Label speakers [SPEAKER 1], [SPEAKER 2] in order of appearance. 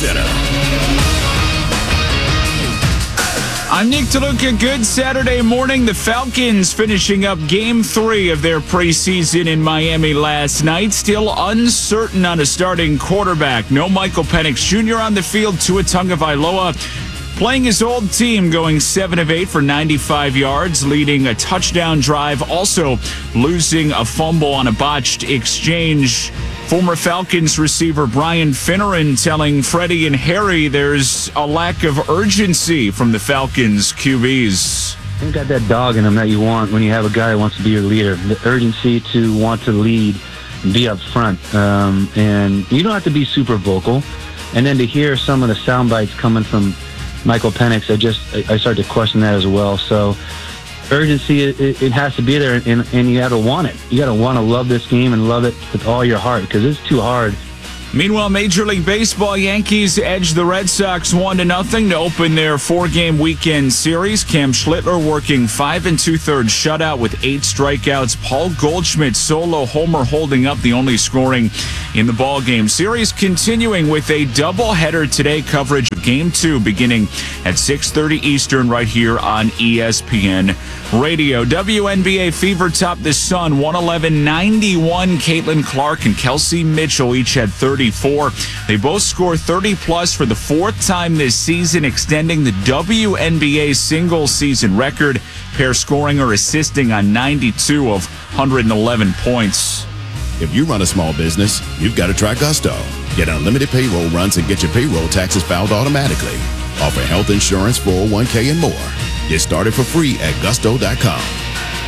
[SPEAKER 1] Center.
[SPEAKER 2] I'm Nick DeLuca. Good Saturday morning. The Falcons finishing up Game 3 of their preseason in Miami last night. Still uncertain on a starting quarterback. No Michael Penix Jr. on the field. Tua Tagovailoa playing his old team, going 7 of 8 for 95 yards, leading a touchdown drive. Also losing a fumble on a botched exchange. Former Falcons receiver Brian Finneran telling Freddie and Harry there's a lack of urgency from the Falcons QBs.
[SPEAKER 3] They got that dog in them that you want when you have a guy who wants to be your leader. The urgency to want to lead and be up front. And you don't have to be super vocal. And then to hear some of the sound bites coming from Michael Penix, I start to question that as well. So urgency, it has to be there, and you got to want it. You got to want to love this game and love it with all your heart, because it's too hard.
[SPEAKER 2] Meanwhile, Major League Baseball, Yankees edge the Red Sox 1-0 to open their 4-game weekend series. Cam Schlittler working 5 2/3 shutout with 8 strikeouts. Paul Goldschmidt solo homer holding up the only scoring in the ballgame. Series continuing with a doubleheader today. Coverage of Game 2 beginning at 6:30 Eastern right here on ESPN Radio. WNBA Fever topped the Sun 111-91. Caitlin Clark and Kelsey Mitchell each had 34. They both scored 30-plus for the 4th time this season, extending the WNBA single-season record. Pair scoring or assisting on 92 of 111 points.
[SPEAKER 1] If you run a small business, you've got to try Gusto. Get unlimited payroll runs and get your payroll taxes filed automatically. Offer health insurance, 401k, and more. Get started for free at gusto.com.